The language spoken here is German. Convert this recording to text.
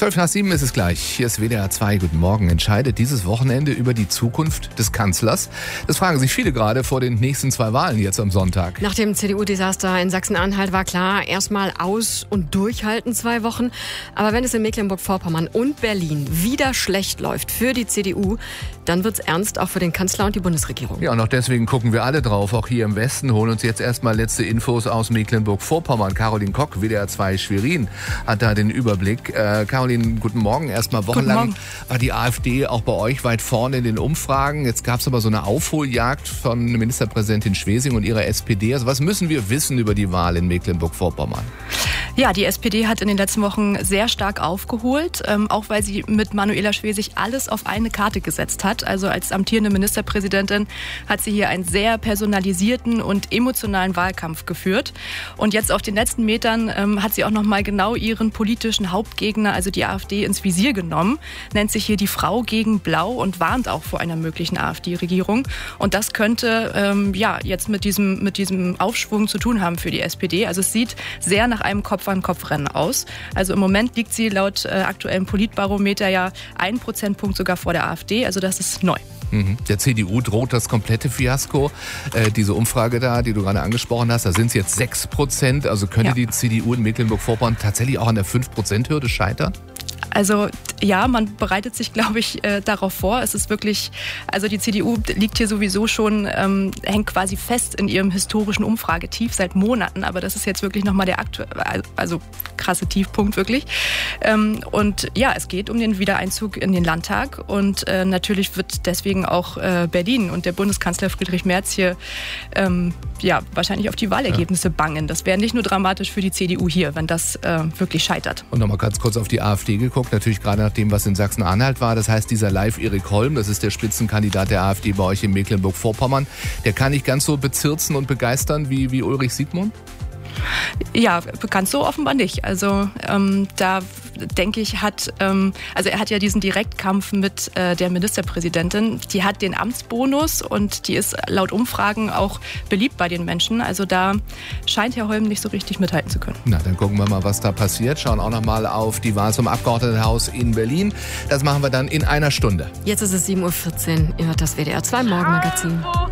7:12 ist es gleich. Hier ist WDR 2. Guten Morgen. Entscheidet dieses Wochenende über die Zukunft des Kanzlers? Das fragen sich viele gerade vor den nächsten 2 Wahlen jetzt am Sonntag. Nach dem CDU-Desaster in Sachsen-Anhalt war klar, erstmal aus- und durchhalten 2 Wochen. Aber wenn es in Mecklenburg-Vorpommern und Berlin wieder schlecht läuft für die CDU, dann wird's ernst auch für den Kanzler und die Bundesregierung. Ja, und auch deswegen gucken wir alle drauf, auch hier im Westen. Holen uns jetzt erstmal letzte Infos aus Mecklenburg-Vorpommern. Caroline Kock, WDR 2 Schwerin, hat da den Überblick. Caroline, guten Morgen. Erstmal wochenlang war die AfD auch bei euch weit vorne in den Umfragen. Jetzt gab es aber so eine Aufholjagd von Ministerpräsidentin Schwesing und ihrer SPD. Also was müssen wir wissen über die Wahl in Mecklenburg-Vorpommern? Ja, die SPD hat in den letzten Wochen sehr stark aufgeholt, auch weil sie mit Manuela Schwesig alles auf eine Karte gesetzt hat. Also als amtierende Ministerpräsidentin hat sie hier einen sehr personalisierten und emotionalen Wahlkampf geführt. Und jetzt auf den letzten Metern hat sie auch noch mal genau ihren politischen Hauptgegner, also die AfD, ins Visier genommen. Nennt sich hier die Frau gegen Blau und warnt auch vor einer möglichen AfD-Regierung. Und das könnte jetzt mit diesem Aufschwung zu tun haben für die SPD. Also es sieht sehr nach einem Kopf-an-Kopf-Rennen aus. Also im Moment liegt sie laut aktuellem Politbarometer ja 1 Prozentpunkt sogar vor der AfD. Also das ist neu. Der CDU droht das komplette Fiasko. Diese Umfrage da, die du gerade angesprochen hast, da sind es jetzt 6%. Also könnte die CDU in Mecklenburg-Vorpommern tatsächlich auch an der 5%-Hürde scheitern? Also ja, man bereitet sich, glaube ich, darauf vor. Es ist wirklich, also die CDU liegt hier sowieso schon, hängt quasi fest in ihrem historischen Umfragetief seit Monaten. Aber das ist jetzt wirklich nochmal der krasse Tiefpunkt wirklich. Und ja, es geht um den Wiedereinzug in den Landtag. Und natürlich wird deswegen auch Berlin und der Bundeskanzler Friedrich Merz hier wahrscheinlich auf die Wahlergebnisse bangen. Das wäre nicht nur dramatisch für die CDU hier, wenn das wirklich scheitert. Und nochmal ganz kurz auf die AfD geguckt, natürlich gerade nach dem, was in Sachsen-Anhalt war. Das heißt, dieser Live Erik Holm, das ist der Spitzenkandidat der AfD bei euch in Mecklenburg-Vorpommern, der kann nicht ganz so bezirzen und begeistern wie Ulrich Siegmund? Ja, ganz so offenbar nicht. Also da denke ich, er hat ja diesen Direktkampf mit der Ministerpräsidentin. Die hat den Amtsbonus und die ist laut Umfragen auch beliebt bei den Menschen. Also da scheint Herr Holm nicht so richtig mithalten zu können. Na, dann gucken wir mal, was da passiert. Schauen auch noch mal auf die Wahl zum Abgeordnetenhaus in Berlin. Das machen wir dann in einer Stunde. Jetzt ist es 7:14 Uhr. Ihr hört das WDR 2 Morgenmagazin.